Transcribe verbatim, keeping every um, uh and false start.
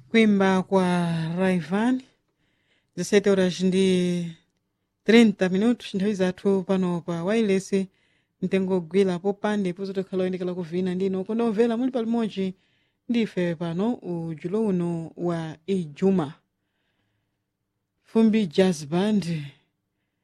Kuimba kwa Rayvanny dezessete horas ndi trinta minutos nthawi zathu pano pa wireless mtengo gwila popande pozotokhala oyendekera kuvina ndino kunomvera muli palimodzi ndife pano ujulo uno wa ijuma Fumbi Jazz Band